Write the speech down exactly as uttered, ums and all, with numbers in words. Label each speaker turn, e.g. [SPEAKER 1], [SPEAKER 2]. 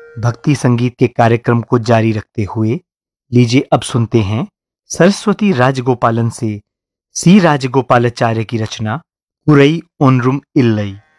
[SPEAKER 1] भक्ति संगीत के कार्यक्रम को जारी रखते हुए लीजिए अब सुनते हैं सरस्वती राजगोपालन से सी राजगोपालाचार्य की रचना कुरई ओनरुम इल्लई।